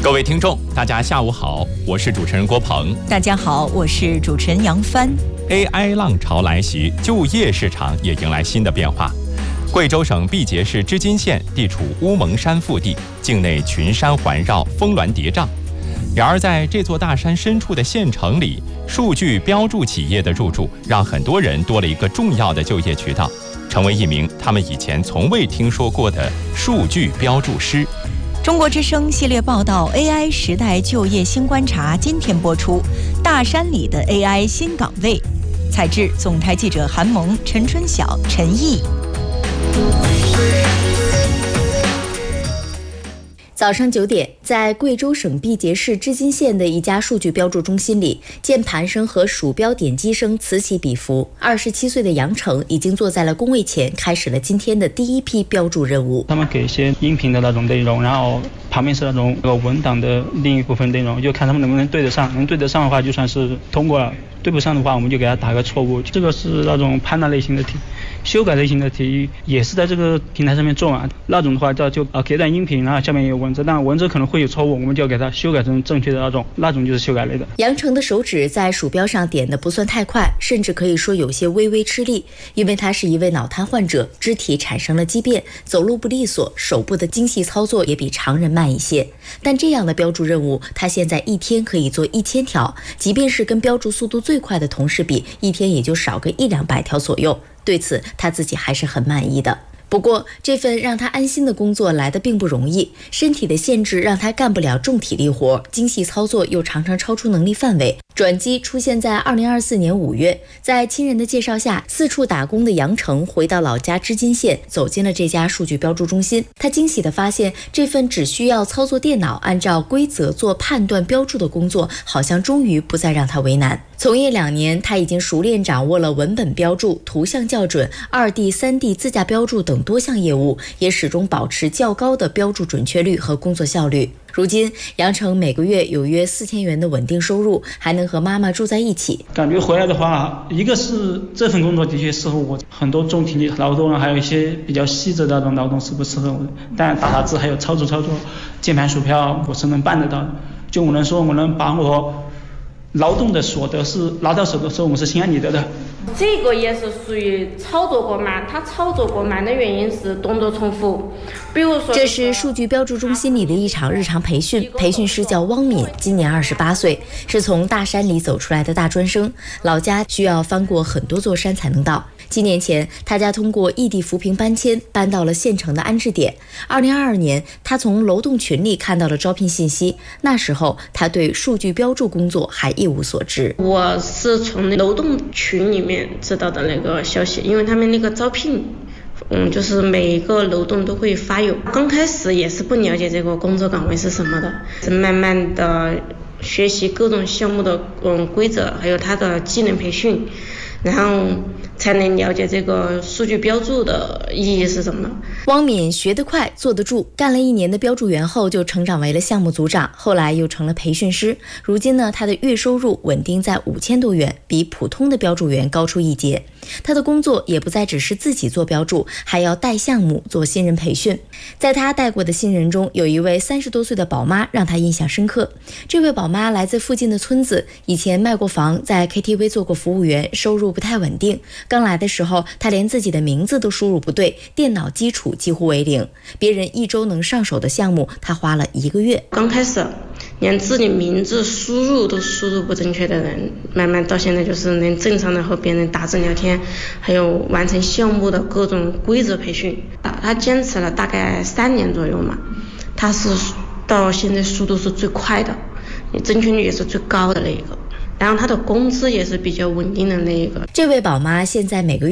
各位听众，大家下午好，我是主持人郭鹏。 大家好，我是主持人杨帆。 AI 浪潮来袭，就业市场也迎来新的变化。贵州省毕节市织金县地处乌蒙山腹地，境内群山环绕，峰峦叠嶂。然而，在这座大山深处的县城里，数据标注企业的入驻，让很多人多了一个重要的就业渠道，成为一名他们以前从未听说过的数据标注师。 中国之声系列报道 AI 时代就业新观察今天播出，大山里的 AI 新岗位。采制总台记者韩萌、陈春晓、陈毅。 早上9点，在贵州省毕节市织金县的一家数据标注中心里，键盘声和鼠标点击声此起彼伏。27岁的杨成已经坐在了工位前，开始了今天的第一批标注任务。 他们给一些音频的那种内容，然后旁边是那种文档的另一部分内容，就看他们能不能对得上。能对得上的话，就算是通过了；对不上的话，我们就给他打个错误。这个是那种判断类型的题，修改类型的题也是在这个平台上面做完。那种的话就给段音频，然后下面有文字，但文字可能会有错误，我们就要给它修改成正确的那种就是修改类的。 杨成的手指在鼠标上点的不算太快，甚至可以说有些微微吃力，因为他是一位脑瘫患者，肢体产生了畸变，走路不利索，手部的精细操作也比常人慢一些。但这样的标注任务，他现在一天可以做1000条，即便是跟标注速度最快的同事比，一天也就少个100-200条左右。对此，他自己还是很满意的。不过，这份让他安心的工作来得并不容易，身体的限制让他干不了重体力活，精细操作又常常超出能力范围。转机出现在2024年5月，在亲人的介绍下，四处打工的杨成回到老家织金县，走进了这家数据标注中心。他惊喜地发现，这份只需要操作电脑，按照规则做判断标注的工作，好像终于不再让他为难。从业2年，他已经熟练掌握了文本标注、图像校准、2D、3D 自驾标注等多项业务，也始终保持较高的标注准确率和工作效率。如今，杨成每个月有约4000元的稳定收入，还能和妈妈住在一起。 感觉回来的话，一个是这份工作的确适合我，很多重体力劳动还有一些比较细致的那种劳动是不适合我的。但打字还有操作键盘鼠标，我是能办得到的。就我能说，我能把我劳动的所得是拿到手的时候，我是心安理得的。 这个也是属于操作过慢，他操作过慢的原因是动作重复。比如说， 这是数据标注中心里的一场日常培训，培训师叫汪敏，今年28岁，是从大山里走出来的大专生，老家需要翻过很多座山才能到。7年前，他家通过异地扶贫搬迁，搬到了县城的安置点。2022年，他从楼栋群里看到了招聘信息，那时候他对数据标注工作还一无所知。 我是从楼栋群里面知道的那个消息，因为他们那个招聘就是每个楼栋都会发有。刚开始也是不了解这个工作岗位是什么的，是慢慢的学习各种项目的规则，还有它的技能培训，然后才能了解这个数据标注的意义是什么。 汪敏学得快，坐得住，干了1年的标注员后就成长为了项目组长，后来又成了培训师。如今呢，他的月收入稳定在5000多元，比普通的标注员高出一截。他的工作也不再只是自己做标注，还要带项目做新人培训。在他带过的新人中，有一位30多岁的宝妈让他印象深刻。这位宝妈来自附近的村子，以前卖过房，在 KTV 做过服务员，收入不太稳定。刚来的时候，他连自己的名字都输入不对，电脑基础几乎为零。别人1周能上手的项目，他花了1个月。 刚开始连自己名字输入都输入不正确的人，慢慢到现在就是能正常的和别人打字聊天，还有完成项目的各种规则培训。他坚持了大概3年左右嘛，他是到现在速度是最快的，正确率也是最高的那一个，然后他的工资也是比较稳定的那一个。 这位宝妈现在每个月